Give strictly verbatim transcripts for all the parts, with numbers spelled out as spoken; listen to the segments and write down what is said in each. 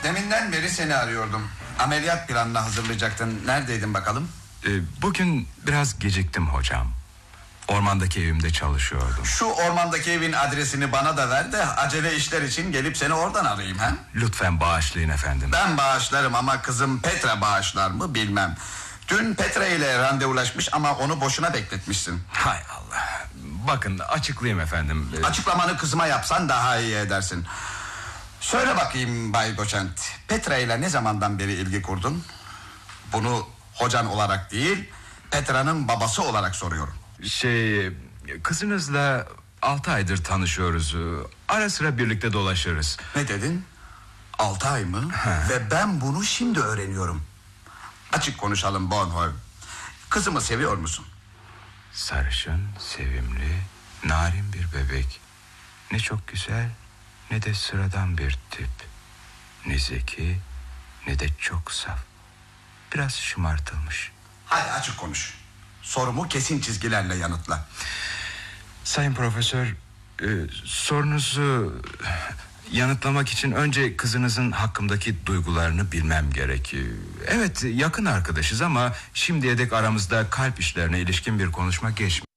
Deminden beri seni arıyordum. Ameliyat planını hazırlayacaktın. Neredeydin bakalım? Ee, bugün biraz geciktim hocam. Ormandaki evimde çalışıyordum. Şu ormandaki evin adresini bana da ver de acele işler için gelip seni oradan arayayım ha? Lütfen bağışlayın efendim. Ben bağışlarım ama kızım Petra bağışlar mı bilmem. Dün Petra ile randevulaşmış ama onu boşuna bekletmişsin. Hay Allah. Bakın açıklayayım efendim. Ee, Açıklamanı kızıma yapsan daha iyi edersin. Söyle bakayım Bay Doçent, Petra ile ne zamandan beri ilgi kurdun? Bunu hocan olarak değil, Petra'nın babası olarak soruyorum. Şey, kızınızla altı aydır tanışıyoruz. Ara sıra birlikte dolaşırız. Ne dedin? Altı ay mı? Ve ben bunu şimdi öğreniyorum. Açık konuşalım Bornholm. Kızımı seviyor musun? Sarışın, sevimli, narin bir bebek. Ne çok güzel, ne de sıradan bir tip. Ne zeki, ne de çok saf. Biraz şımartılmış. Hadi açık konuş. Sorumu kesin çizgilerle yanıtla. Sayın Profesör, e, sorunuzu yanıtlamak için önce kızınızın hakkımdaki duygularını bilmem gerekiyor. Evet, yakın arkadaşız ama şimdiye dek aramızda kalp işlerine ilişkin bir konuşma geçmedi.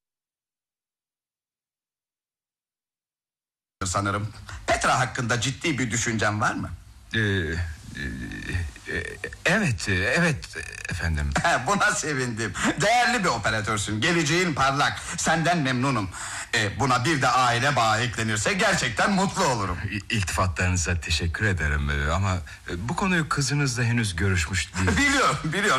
Sanırım. Petra hakkında ciddi bir düşüncen var mı? Ee, e, e, evet, evet efendim. Buna sevindim. Değerli bir operatörsün. Geleceğin parlak. Senden memnunum. E, buna bir de aile bağı eklenirse gerçekten mutlu olurum. İltifatlarınıza teşekkür ederim ama bu konuyu kızınızla henüz görüşmüş değilim. Biliyorum, biliyorum.